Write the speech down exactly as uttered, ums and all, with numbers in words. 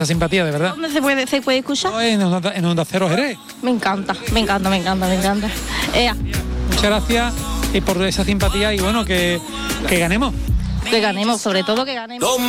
simpatía, de verdad. ¿Dónde se puede, se puede escuchar? En Onda, en Onda Cero Jerez. Me encanta, me encanta, me encanta, me encanta. Ea. Muchas gracias y por esa simpatía y bueno, que, que ganemos. Que ganemos, sobre todo que ganemos.